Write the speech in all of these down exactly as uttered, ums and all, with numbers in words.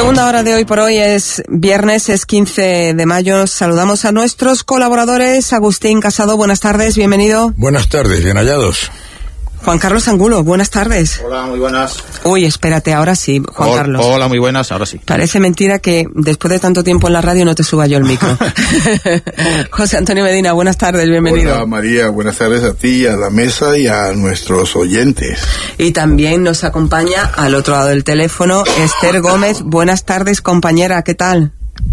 Segunda hora de Hoy por Hoy es viernes, es quince de mayo. Saludamos a nuestros colaboradores. Agustín Casado, buenas tardes, bienvenido. Buenas tardes, bien hallados. Juan Carlos Angulo, buenas tardes. Hola, muy buenas. Uy, espérate, ahora sí, Juan hola, Carlos. Hola, muy buenas, ahora sí. Parece mentira que después de tanto tiempo en la radio no te suba yo el micro. José Antonio Medina, buenas tardes, bienvenido. Hola María, buenas tardes a ti, a la mesa y a nuestros oyentes. Y también nos acompaña al otro lado del teléfono Esther Gómez. Buenas tardes, compañera, ¿qué tal?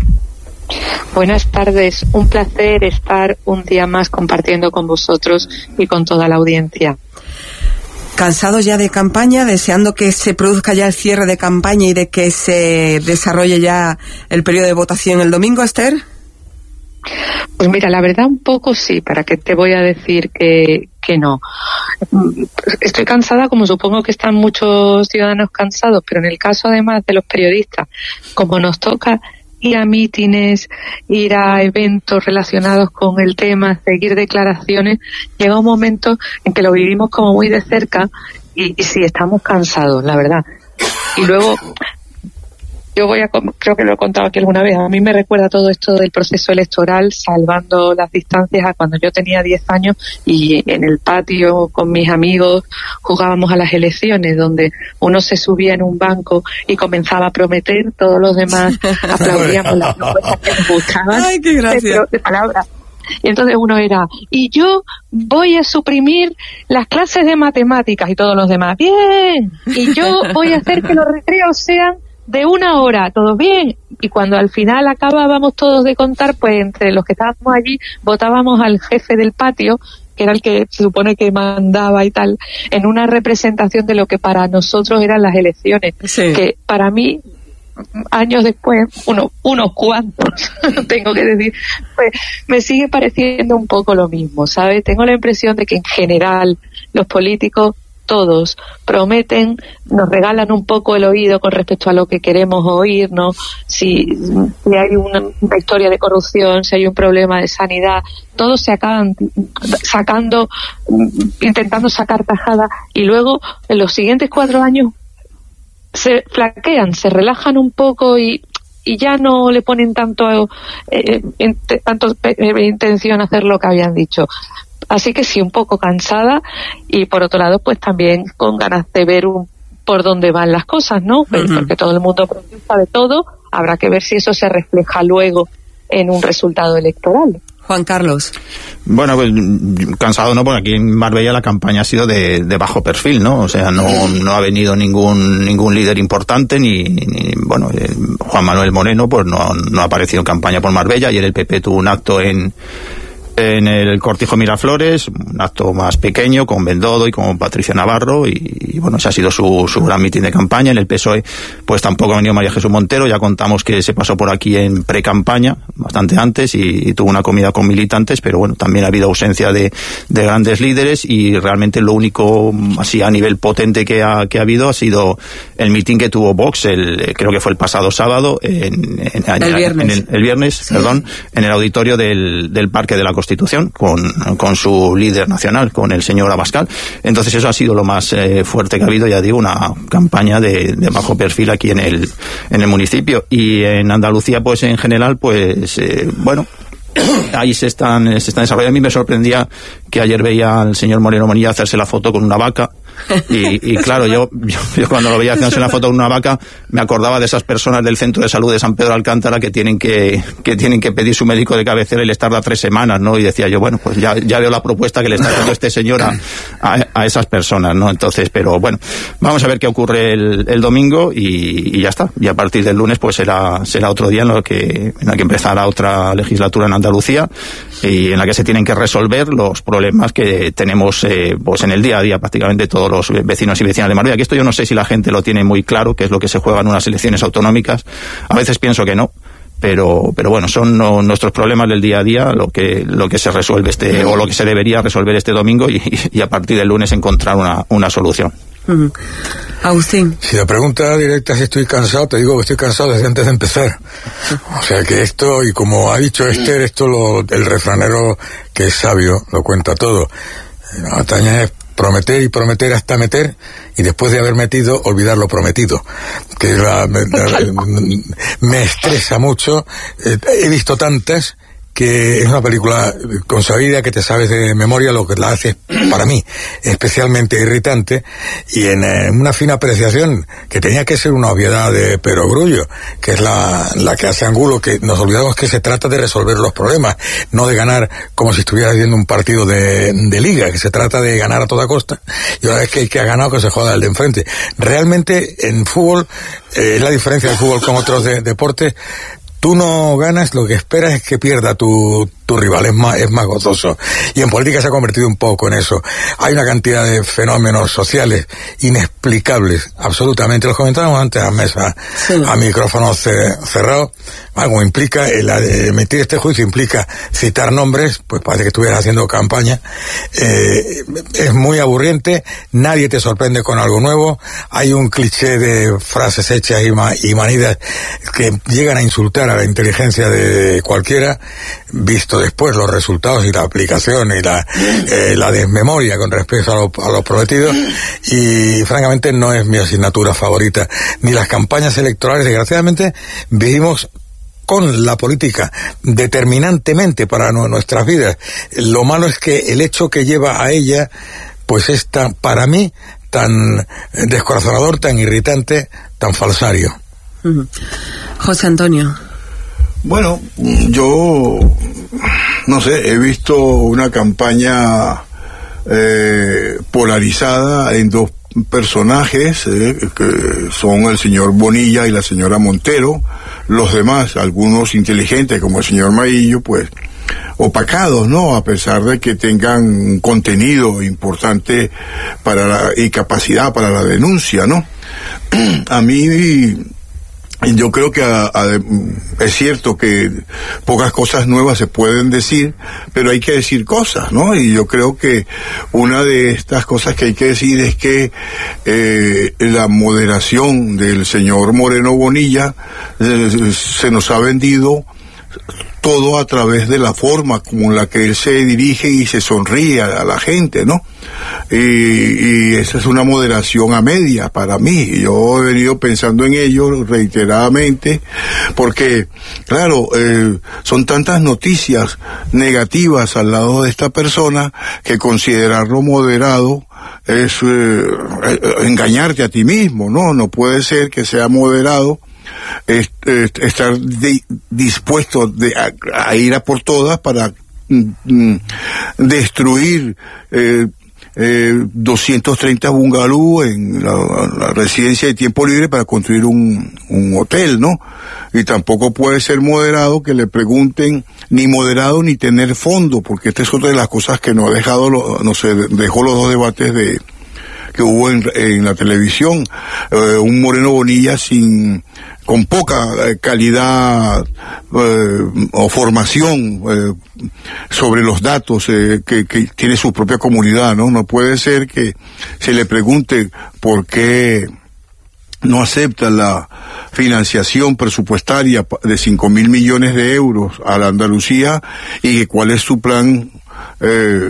Buenas tardes, un placer estar un día más compartiendo con vosotros y con toda la audiencia. ¿Cansados ya de campaña, deseando que se produzca ya el cierre de campaña y de que se desarrolle ya el periodo de votación el domingo, Esther? Pues mira, la verdad un poco sí, para que te voy a decir que, que no. Estoy cansada, como supongo que están muchos ciudadanos cansados, pero en el caso además de los periodistas, como nos toca ir a mítines, ir a eventos relacionados con el tema, seguir declaraciones, llega un momento en que lo vivimos como muy de cerca y, y sí, estamos cansados, la verdad. Y luego, yo voy a, creo que lo he contado aquí alguna vez, a mí me recuerda todo esto del proceso electoral, salvando las distancias a cuando yo tenía diez años y en el patio con mis amigos jugábamos a las elecciones, donde uno se subía en un banco y comenzaba a prometer, todos los demás aplaudíamos las cosas que nos gustaban. ¡Ay, qué gracia! De, de palabras. Y entonces uno era, y yo voy a suprimir las clases de matemáticas, y todos los demás, bien, y yo voy a hacer que los recreos sean de una hora, todo bien. Y cuando al final acabábamos todos de contar, pues entre los que estábamos allí votábamos al jefe del patio, que era el que se supone que mandaba y tal, en una representación de lo que para nosotros eran las elecciones, sí. Que para mí, años después, uno, unos cuantos, tengo que decir, pues me sigue pareciendo un poco lo mismo, ¿sabes? Tengo la impresión de que en general los políticos todos prometen, nos regalan un poco el oído con respecto a lo que queremos oír, ¿no? Si, si hay una, una historia de corrupción, si hay un problema de sanidad, todos se acaban sacando, intentando sacar tajada, y luego en los siguientes cuatro años se flaquean, se relajan un poco y y ya no le ponen tanto eh, in, tanto eh, intención a hacer lo que habían dicho. Así que sí, un poco cansada, y por otro lado pues también con ganas de ver un, por dónde van las cosas, ¿no? Uh-huh. Porque todo el mundo protesta de todo, habrá que ver si eso se refleja luego en un resultado electoral. Juan Carlos. Bueno, pues cansado no, porque aquí en Marbella la campaña ha sido de, de bajo perfil, ¿no? O sea, no, no ha venido ningún ningún líder importante, ni, ni bueno, eh, Juan Manuel Moreno pues no, no ha aparecido en campaña por Marbella. Ayer el P P tuvo un acto en en el Cortijo Miraflores, un acto más pequeño, con Bendodo y con Patricia Navarro, y, y bueno, ese ha sido su, su gran mitin de campaña. En el P S O E, pues tampoco ha venido María Jesús Montero, ya contamos que se pasó por aquí en pre-campaña, bastante antes, y, y tuvo una comida con militantes, pero bueno, también ha habido ausencia de, de grandes líderes, y realmente lo único, así a nivel potente que ha, que ha habido, ha sido el mitin que tuvo Vox, el, creo que fue el pasado sábado, en, en, el viernes, en el, el viernes sí. perdón, en el auditorio del, del Parque de la Constitución, con, con su líder nacional, con el señor Abascal. Entonces eso ha sido lo más eh, fuerte que ha habido, ya digo, una campaña de, de bajo perfil aquí en el, en el municipio. Y en Andalucía, pues en general, pues eh, bueno, ahí se están, se están desarrollando. A mí me sorprendía que ayer veía al señor Moreno Monilla hacerse la foto con una vaca. Y, y claro, yo, yo, yo cuando lo veía haciéndose una foto con una vaca, me acordaba de esas personas del Centro de Salud de San Pedro de Alcántara que tienen que, que tienen que pedir su médico de cabecera y les tarda tres semanas, ¿no? Y decía yo, bueno, pues ya, ya veo la propuesta que le está haciendo este señor a, a, a esas personas, ¿no? Entonces, pero bueno, vamos a ver qué ocurre el, el domingo y, y ya está. Y a partir del lunes, pues será, será otro día en lo que, en la que empezará otra legislatura en Andalucía, y en la que se tienen que resolver los problemas que tenemos, eh, pues en el día a día prácticamente todos los vecinos y vecinas de Marbella, que esto yo no sé si la gente lo tiene muy claro, qué es lo que se juega en unas elecciones autonómicas. A veces pienso que no, pero pero bueno, son no, nuestros problemas del día a día lo que lo que se resuelve este, o lo que se debería resolver este domingo, y, y a partir del lunes encontrar una, una solución. Uh-huh. Agustín. Si la pregunta directa es si estoy cansado, te digo que estoy cansado desde antes de empezar. O sea que esto, y como ha dicho Esther, esto lo, el refranero que es sabio lo cuenta todo. La batalla es prometer y prometer hasta meter, y después de haber metido, olvidar lo prometido, que la, me, me, me estresa mucho. Eh, he visto tantas que es una película consabida que te sabes de memoria, lo que la hace para mí especialmente irritante, y en eh, una fina apreciación que tenía que ser una obviedad de perogrullo, que es la, la que hace Angulo, que nos olvidamos que se trata de resolver los problemas, no de ganar como si estuvieras viendo un partido de, de liga, que se trata de ganar a toda costa, y una vez que el que ha ganado que se joda el de enfrente. Realmente en fútbol, eh, es la diferencia del fútbol con otros de, deportes. Tú no ganas, lo que esperas es que pierda tu, tu rival, es más, es más gozoso. Y en política se ha convertido un poco en eso. Hay una cantidad de fenómenos sociales inexplicables, absolutamente. Los comentábamos antes a mesa, sí. a micrófono cerrado. Algo implica, el emitir este juicio implica citar nombres, pues parece que estuvieras haciendo campaña. Eh, es muy aburriente, nadie te sorprende con algo nuevo. Hay un cliché de frases hechas y, ma, y manidas que llegan a insultar a la inteligencia de cualquiera, visto después los resultados y la aplicación y la, eh, la desmemoria con respecto a lo, a los prometidos, y francamente no es mi asignatura favorita, ni las campañas electorales. Desgraciadamente vivimos con la política determinantemente para no, nuestras vidas. Lo malo es que el hecho que lleva a ella, pues es tan, para mí, tan descorazonador, tan irritante, tan falsario. Uh-huh. José Antonio. Bueno, yo no sé, he visto una campaña eh, polarizada en dos personajes, eh, que son el señor Bonilla y la señora Montero. Los demás, algunos inteligentes como el señor Maillo, pues opacados, ¿no? A pesar de que tengan un contenido importante para la, y capacidad para la denuncia, ¿no? A mí, yo creo que a, a, es cierto que pocas cosas nuevas se pueden decir, pero hay que decir cosas, ¿no? Y yo creo que una de estas cosas que hay que decir es que eh, la moderación del señor Moreno Bonilla eh, se nos ha vendido todo a través de la forma como la que él se dirige y se sonríe a, a la gente, ¿no? Y, y esa es una moderación a media para mí. Yo he venido pensando en ello reiteradamente, porque, claro, eh, son tantas noticias negativas al lado de esta persona que considerarlo moderado es eh, engañarte a ti mismo, ¿no? No puede ser que sea moderado Es, es, estar de, dispuesto de, a, a ir a por todas para mm, destruir eh, eh, doscientos treinta bungalows en la, la residencia de tiempo libre para construir un, un hotel, ¿no? Y tampoco puede ser moderado que le pregunten, ni moderado ni tener fondo, porque esta es otra de las cosas que no ha dejado, lo, no sé, dejó los dos debates de que hubo en, en la televisión. Eh, un Moreno Bonilla sin con poca eh, calidad eh, o formación eh, sobre los datos eh, que, que tiene su propia comunidad, ¿no? No puede ser que se le pregunte por qué no acepta la financiación presupuestaria de cinco mil millones de euros a la Andalucía y cuál es su plan. Eh,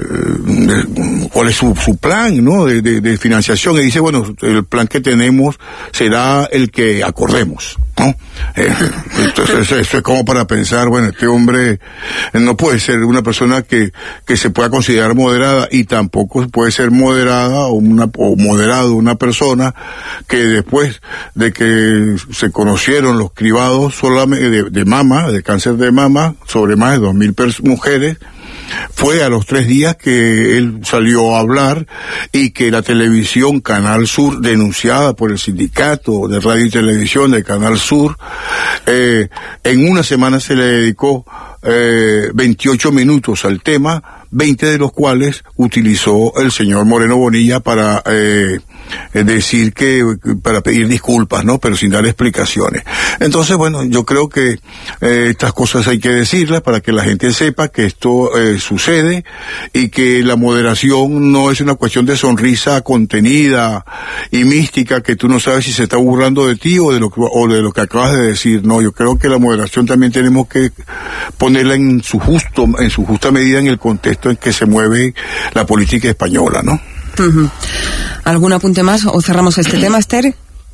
cuál es su, su plan, ¿no? De, de, de financiación, y dice, bueno, el plan que tenemos será el que acordemos, ¿no? Eh, entonces eso es como para pensar, bueno, este hombre no puede ser una persona que, que se pueda considerar moderada, y tampoco puede ser moderada o, una, o moderado una persona que después de que se conocieron los cribados solamente de, de mama, de cáncer de mama, sobre más de dos mil mujeres, fue a los tres días que él salió a hablar, y que la televisión Canal Sur, denunciada por el sindicato de radio y televisión de Canal Sur, eh, en una semana se le dedicó eh, veintiocho minutos al tema, veinte de los cuales utilizó el señor Moreno Bonilla para eh, decir que, para pedir disculpas, ¿no? Pero sin dar explicaciones. Entonces, bueno, yo creo que eh, estas cosas hay que decirlas para que la gente sepa que esto eh, sucede, y que la moderación no es una cuestión de sonrisa contenida y mística que tú no sabes si se está burlando de ti o de lo que, o de lo que acabas de decir. No, yo creo que la moderación también tenemos que ponerla en su justo, en su justa medida en el contexto en que se mueve la política española, ¿no? Uh-huh. ¿Algún apunte más o cerramos este tema, Esther?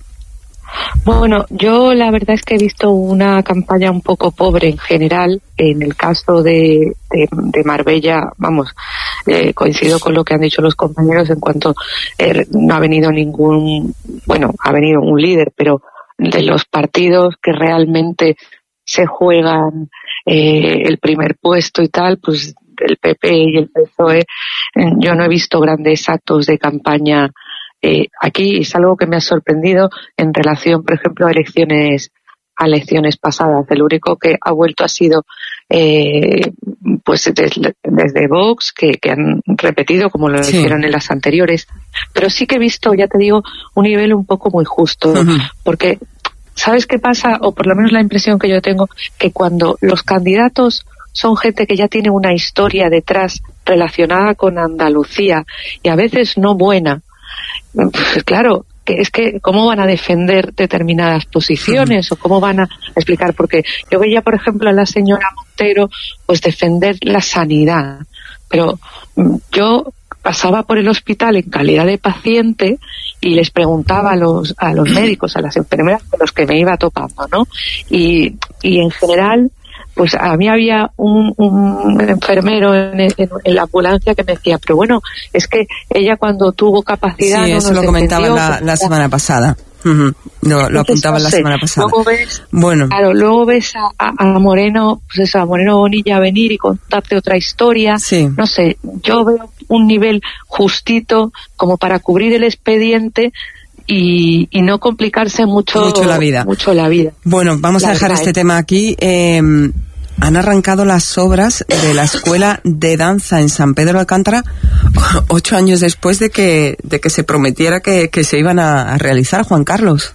Bueno, yo la verdad es que he visto una campaña un poco pobre en general. En el caso de, de, de Marbella, vamos, eh, coincido con lo que han dicho los compañeros en cuanto eh, no ha venido ningún, bueno, ha venido un líder, pero de los partidos que realmente se juegan eh, el primer puesto y tal, pues el P P y el P S O E, yo no he visto grandes actos de campaña. Eh, aquí es algo que me ha sorprendido en relación, por ejemplo, a elecciones a elecciones pasadas. El único que ha vuelto ha sido eh, pues desde, desde Vox, que, que han repetido como lo sí. hicieron en las anteriores. Pero sí que he visto, ya te digo, un nivel un poco muy justo, uh-huh. porque ¿sabes qué pasa? O por lo menos la impresión que yo tengo, que cuando los candidatos son gente que ya tiene una historia detrás relacionada con Andalucía y a veces no buena, pues claro, que es que cómo van a defender determinadas posiciones uh-huh. o cómo van a explicar, porque yo veía por ejemplo a la señora Montero pues defender la sanidad, pero yo pasaba por el hospital en calidad de paciente y les preguntaba a los a los médicos, a las enfermeras con los que me iba topando, ¿no? Y, y en general pues a mí había un, un enfermero en, en, en la ambulancia que me decía, pero bueno, es que ella cuando tuvo capacidad... Sí, no eso nos lo comentaba entendió, la, la semana pasada. Uh-huh. Lo, lo apuntaba no la sé, semana pasada. Luego ves, bueno. Claro, luego ves a, a, a Moreno, pues eso, a Moreno Bonilla venir y contarte otra historia. Sí. No sé, yo veo un nivel justito como para cubrir el expediente Y, y no complicarse mucho, mucho la vida. Mucho la vida. Bueno, vamos la a dejar verdad, este ¿eh? tema aquí. Eh, han arrancado las obras de la Escuela de Danza en San Pedro de Alcántara ocho años después de que, de que se prometiera que, que se iban a, a realizar, Juan Carlos.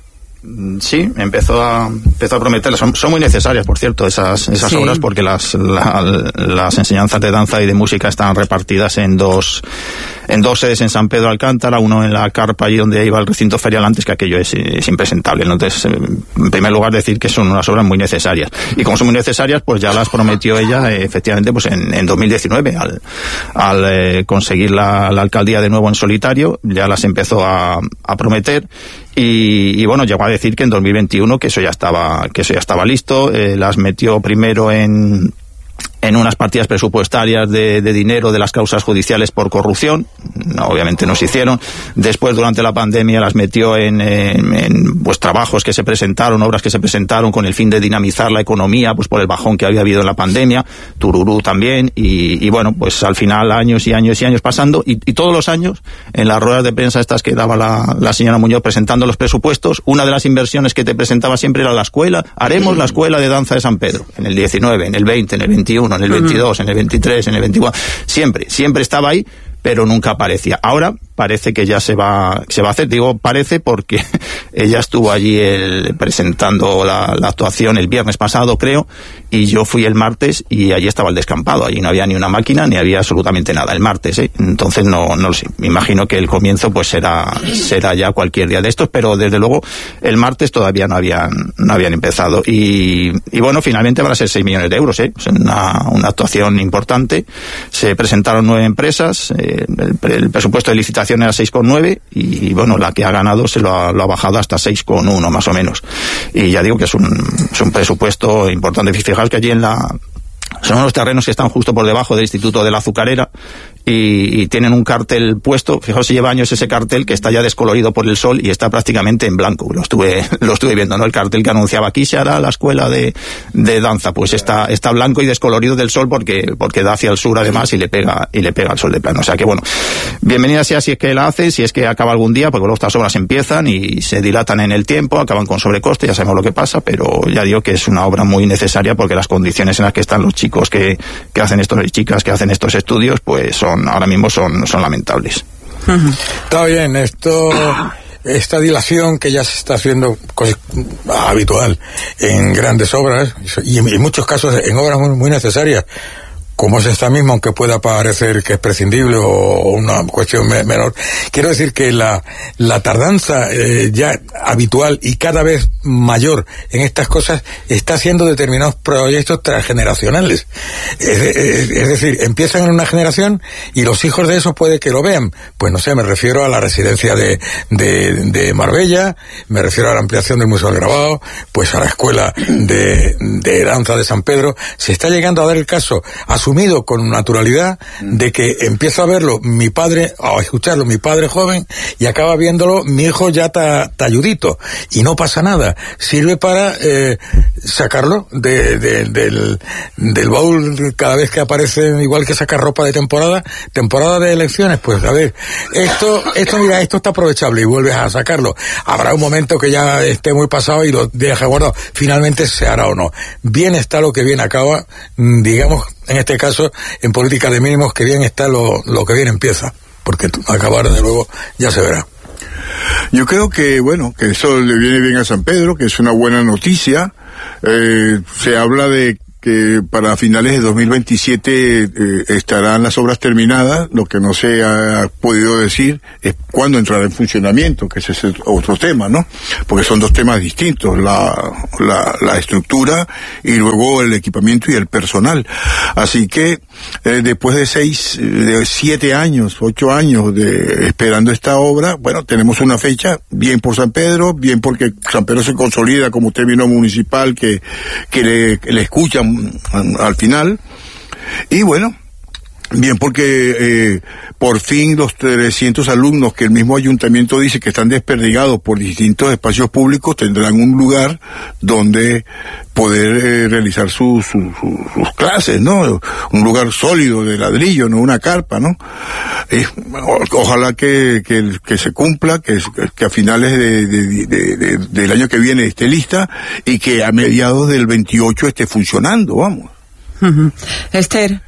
Sí, empezó a, empezó a prometerlas. Son, son muy necesarias, por cierto, esas, esas sí. obras, porque las, la, las enseñanzas de danza y de música están repartidas en dos, en dos sedes en San Pedro de Alcántara, uno en la carpa allí donde iba el recinto ferial antes, que aquello es, es impresentable, ¿no? Entonces, en primer lugar, decir que son unas obras muy necesarias. Y como son muy necesarias, pues ya las prometió ella, eh, efectivamente, pues en, en dos mil diecinueve, al, al eh, conseguir la, la alcaldía de nuevo en solitario, ya las empezó a, a prometer. Y, y bueno, llegó a decir que en dos mil veintiuno que eso ya estaba, que eso ya estaba listo. Eh, las metió primero en, en unas partidas presupuestarias de, de dinero de las causas judiciales por corrupción. No, obviamente no se hicieron. Después, durante la pandemia, las metió en, en, en pues trabajos que se presentaron, obras que se presentaron con el fin de dinamizar la economía, pues por el bajón que había habido en la pandemia. Tururú también. Y, y bueno, pues al final años y años y años pasando. Y, y todos los años, en las ruedas de prensa estas que daba la, la señora Muñoz presentando los presupuestos, una de las inversiones que te presentaba siempre era la escuela. Haremos la escuela de danza de San Pedro. En el diecinueve, en el veinte, en el veintiuno, en el veintidós, en el veintitrés, en el veinticuatro, siempre, siempre estaba ahí, pero nunca aparecía. Ahora parece que ya se va, se va a hacer. Digo parece porque ella estuvo allí el, presentando la, la actuación el viernes pasado, creo, y yo fui el martes y allí estaba el descampado. Allí no había ni una máquina ni había absolutamente nada. El martes, ¿eh? Entonces no, no lo sé. Me imagino que el comienzo pues será, será ya cualquier día de estos, pero desde luego el martes todavía no habían, no habían empezado. Y, y bueno, finalmente van a ser seis millones de euros, ¿eh? Es una, una actuación importante. Se presentaron nueve empresas, eh, el, el presupuesto de licitación era seis coma nueve y bueno, la que ha ganado se lo ha, lo ha bajado hasta seis coma uno más o menos. Y ya digo que es un, es un presupuesto importante. Fijaos que allí en la... son unos terrenos que están justo por debajo del Instituto de la Azucarera y, y tienen un cartel puesto. Fijaos, si lleva años ese cartel que está ya descolorido por el sol y está prácticamente en blanco. Lo estuve lo estuve viendo, ¿no? El cartel que anunciaba aquí se hará la escuela de, de danza, pues está está blanco y descolorido del sol porque porque da hacia el sur además y le pega y le pega al sol de plano. O sea que bueno, bienvenida sea si es que la hace, si es que acaba algún día, porque luego estas obras empiezan y se dilatan en el tiempo, acaban con sobrecoste, ya sabemos lo que pasa, pero ya digo que es una obra muy necesaria porque las condiciones en las que están los chicos que, que hacen estos y chicas que hacen estos estudios, pues son ahora mismo son, son lamentables. Está bien, esto, esta dilación que ya se está haciendo cosa habitual en grandes obras y en muchos casos en obras muy, muy necesarias. como es esta misma, aunque pueda parecer que es prescindible o una cuestión me menor. Quiero decir que la, la tardanza eh, ya habitual y cada vez mayor en estas cosas está haciendo determinados proyectos transgeneracionales. Es, es, es decir, empiezan en una generación y los hijos de esos puede que lo vean. Pues no sé, me refiero a la residencia de, de, de Marbella, me refiero a la ampliación del Museo del Grabado, pues a la escuela de, de danza de San Pedro. Se está llegando a dar el caso, asumido con naturalidad, de que empiezo a verlo mi padre, a escucharlo mi padre joven, y acaba viéndolo mi hijo ya ta, talludito, y no pasa nada. Sirve para eh, sacarlo de, de, del, del baúl cada vez que aparece, igual que sacar ropa de temporada, temporada de elecciones. Pues a ver, esto, esto mira, esto está aprovechable, y vuelves a sacarlo. Habrá un momento que ya esté muy pasado y lo deja guardado. Finalmente se hará o no. Bien está lo que bien acaba, digamos, en este caso, en política de mínimos, que bien está lo, lo que bien empieza, porque acabar de luego ya se verá. Yo creo que, bueno, que eso le viene bien a San Pedro, que es una buena noticia. Eh, se habla de que para finales de dos mil veintisiete eh, estarán las obras terminadas. Lo que no se ha podido decir es cuándo entrará en funcionamiento, que ese es otro tema, ¿no? Porque son dos temas distintos, la, la, la estructura y luego el equipamiento y el personal. Así que eh, después de seis, de siete años, ocho años de esperando esta obra, bueno, tenemos una fecha, bien por San Pedro, bien porque San Pedro se consolida como término municipal que, que le, que le escuchan al final, y bueno, bien porque eh, por fin los trescientos alumnos que el mismo ayuntamiento dice que están desperdigados por distintos espacios públicos tendrán un lugar donde poder eh, realizar sus su, su, sus clases, ¿no? Un lugar sólido de ladrillo, no una carpa, ¿no? Eh, o, ojalá que, que, que se cumpla, que, que a finales de, de, de, de, del año que viene esté lista y que a mediados del veintiocho esté funcionando, vamos. Uh-huh. Esther.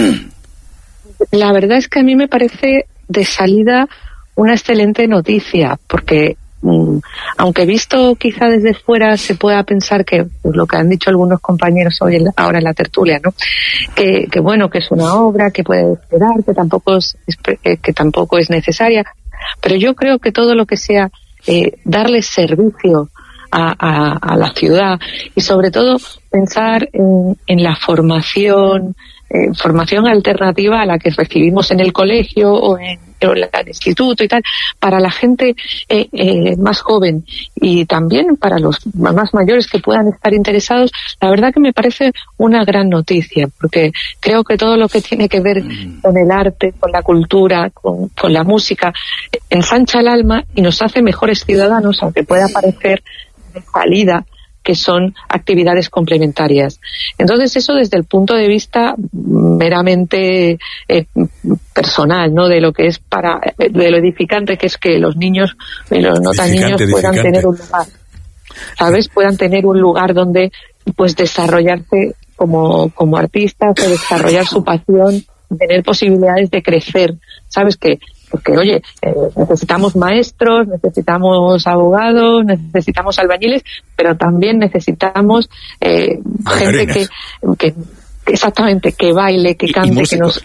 La verdad es que a mí me parece de salida una excelente noticia, porque mmm, aunque visto quizá desde fuera se pueda pensar que, pues, lo que han dicho algunos compañeros hoy en la, ahora en la tertulia, ¿no? Que, que bueno, que es una obra que puede esperar, que tampoco es, que tampoco es necesaria, pero yo creo que todo lo que sea eh, darle servicio a, a, a la ciudad, y sobre todo pensar en, en la formación, eh, formación alternativa a la que recibimos en el colegio o en, o en el instituto y tal, para la gente eh, eh, más joven, y también para los más mayores que puedan estar interesados. La verdad que me parece una gran noticia, porque creo que todo lo que tiene que ver con el arte, con la cultura, con, con la música, ensancha el alma y nos hace mejores ciudadanos, aunque pueda parecer de salida que son actividades complementarias. Entonces, eso desde el punto de vista meramente eh, personal, ¿no? De lo que es para, de lo edificante que es que los niños y los no tan niños puedan tener un lugar, ¿sabes? Puedan tener un lugar donde, pues, desarrollarse como, como artistas, o desarrollar su pasión, tener posibilidades de crecer, ¿sabes? Que Porque, oye, eh, necesitamos maestros, necesitamos abogados, necesitamos albañiles, pero también necesitamos eh, gente que, que, que, exactamente, que baile, que cante, y que nos...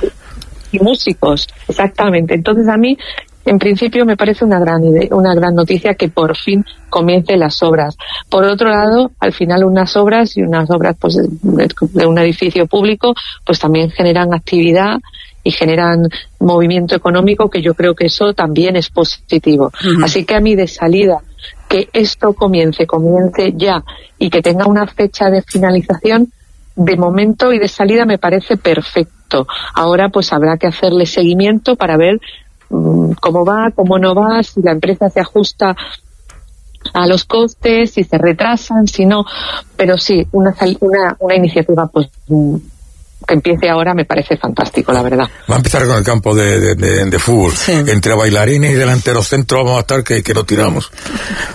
Y músicos, exactamente. Entonces, a mí, en principio, me parece una gran idea, una gran noticia que por fin comiencen las obras. Por otro lado, al final, unas obras y unas obras, pues, de, de un edificio público, pues también generan actividad y generan movimiento económico, que yo creo que eso también es positivo. Uh-huh. Así que a mí, de salida, que esto comience, comience ya, y que tenga una fecha de finalización, de momento y de salida me parece perfecto. Ahora pues habrá que hacerle seguimiento para ver mmm, cómo va, cómo no va, si la empresa se ajusta a los costes, si se retrasan, si no. Pero sí, una, una, una iniciativa pues... Mmm, que empiece ahora me parece fantástico, la verdad. Va a empezar con el campo de, de, de, de fútbol. Sí. Entre bailarines y delanteros centros vamos a estar que, que lo tiramos.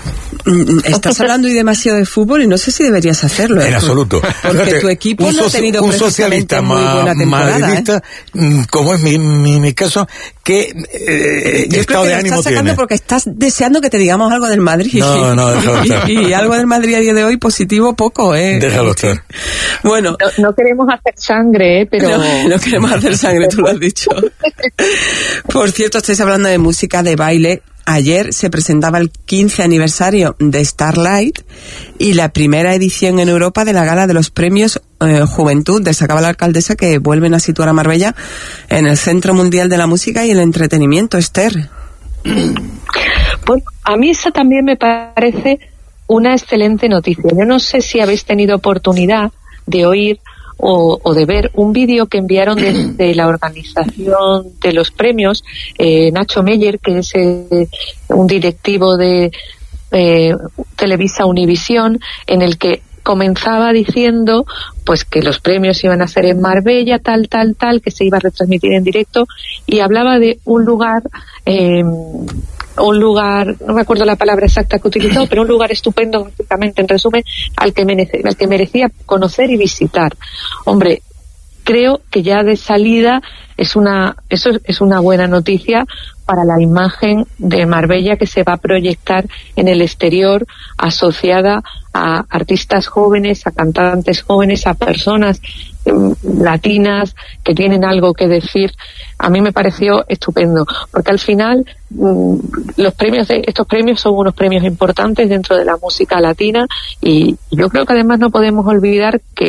Estás hablando y demasiado de fútbol y no sé si deberías hacerlo. ¿eh? En absoluto. Porque Fíjate, tu equipo un no ha soci- tenido un precisamente socialista muy buena temporada. madridista, ¿eh? como es mi, mi, mi caso, que eh, Yo estado creo que de lo ánimo estás sacando tiene. porque estás deseando que te digamos algo del Madrid. No, no, déjalo estar. y, y algo del Madrid a día de hoy positivo poco, ¿eh? Déjalo estar. Bueno, No, no queremos hacer sangre, ¿eh? Pero... no, no queremos hacer sangre, tú lo has dicho. Por cierto, estáis hablando de música, de baile. Ayer se presentaba el quince aniversario de Starlight y la primera edición en Europa de la gala de los premios eh, Juventud. Destacaba la alcaldesa que vuelven a situar a Marbella en el Centro Mundial de la Música y el Entretenimiento. Esther. Bueno, a mí esa también me parece una excelente noticia. Yo no sé si habéis tenido oportunidad de oír o, o de ver un vídeo que enviaron desde la organización de los premios, eh, Nacho Meyer, que es eh, un directivo de eh, Televisa Univisión, en el que comenzaba diciendo pues que los premios iban a ser en Marbella, tal, tal, tal, que se iba a retransmitir en directo, y hablaba de un lugar... Eh, un lugar, no me acuerdo la palabra exacta que utilizó, pero un lugar estupendo, básicamente, en resumen, al que, merece, al que merecía conocer y visitar. Hombre, creo que ya de salida es una, eso es una buena noticia para la imagen de Marbella que se va a proyectar en el exterior, asociada a artistas jóvenes, a cantantes jóvenes, a personas um, latinas que tienen algo que decir. A mí me pareció estupendo, porque al final um, los premios de estos premios son unos premios importantes dentro de la música latina, y yo creo que además no podemos olvidar que